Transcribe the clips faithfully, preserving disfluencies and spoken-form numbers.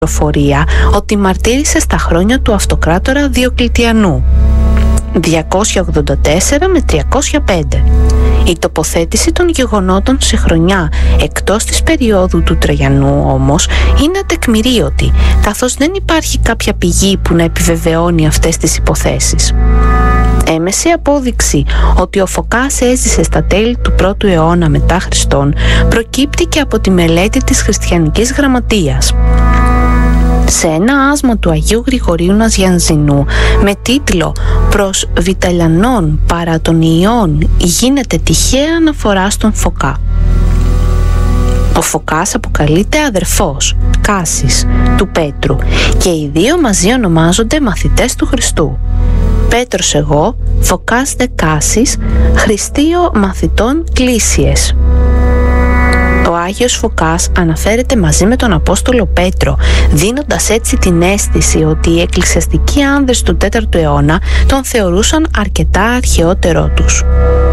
πληροφορία ότι μαρτύρησε στα χρόνια του αυτοκράτορα Διοκλητιανού διακόσια ογδόντα τέσσερα με τριακόσια πέντε. Η τοποθέτηση των γεγονότων σε χρονιά εκτός της περίοδου του Τραγιανού όμως είναι ατεκμηρίωτη, καθώς δεν υπάρχει κάποια πηγή που να επιβεβαιώνει αυτές τις υποθέσεις. Έμεση απόδειξη ότι ο Φωκάς έζησε στα τέλη του πρώτου αιώνα μετά Χριστόν προκύπτει και από τη μελέτη της χριστιανικής γραμματείας. Σε ένα άσμα του Αγίου Γρηγορίου Ναζιανζινού με τίτλο «Προς Βιταλιανών παρά των Ιών» γίνεται τυχαία αναφορά στον Φωκά. Ο Φωκάς αποκαλείται αδερφός, Κάσης, του Πέτρου και οι δύο μαζί ονομάζονται μαθητές του Χριστού. Πέτρος εγώ, Φωκάς δε Κάσης, Χριστίο μαθητών Κλήσιες. Ο Άγιος Φωκάς αναφέρεται μαζί με τον Απόστολο Πέτρο, δίνοντας έτσι την αίσθηση ότι οι εκκλησιαστικοί άνδρες του τέταρτου αιώνα τον θεωρούσαν αρκετά αρχαιότερό τους.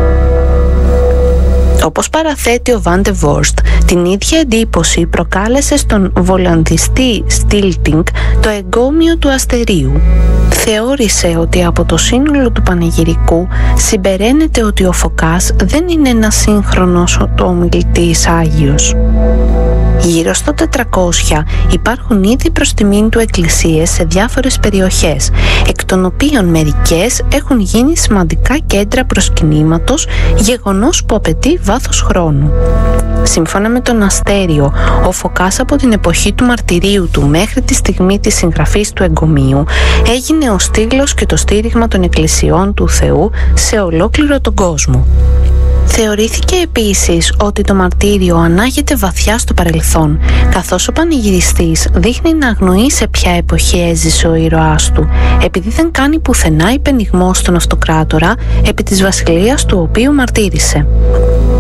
Όπως παραθέτει ο Βαν ντε Βόρστ, την ίδια εντύπωση προκάλεσε στον βολανδιστή Στίλτινγκ το εγκόμιο του αστερίου. Θεώρησε ότι από το σύνολο του πανηγυρικού συμπεραίνεται ότι ο Φωκάς δεν είναι ένας σύγχρονος ομιλητής Άγιος. Γύρω στο τετρακόσια υπάρχουν ήδη προς τιμήν του εκκλησίες σε διάφορες περιοχές, εκ των οποίων μερικές έχουν γίνει σημαντικά κέντρα προσκυνήματος, γεγονός που απαιτεί βάθος χρόνου. Σύμφωνα με τον Αστέριο, ο Φωκάς από την εποχή του μαρτυρίου του μέχρι τη στιγμή της συγγραφής του εγκομείου έγινε ο στήλος και το στήριγμα των εκκλησιών του Θεού σε ολόκληρο τον κόσμο. Θεωρήθηκε επίσης ότι το μαρτύριο ανάγεται βαθιά στο παρελθόν, καθώς ο πανηγυριστής δείχνει να αγνοεί σε ποια εποχή έζησε ο ήρωάς του, επειδή δεν κάνει πουθενά υπενιγμό στον αυτοκράτορα επί της βασιλείας του οποίου μαρτύρησε.